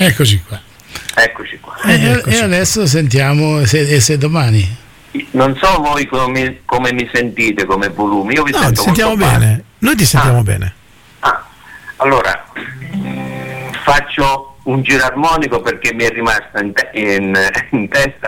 Eccoci qua. Eccoci qua. E adesso sentiamo se domani. Non so voi come mi sentite come volume. Io vi No, sento ti sentiamo molto bene. bene. Noi ti sentiamo bene. Allora faccio un giro armonico perché mi è rimasto in testa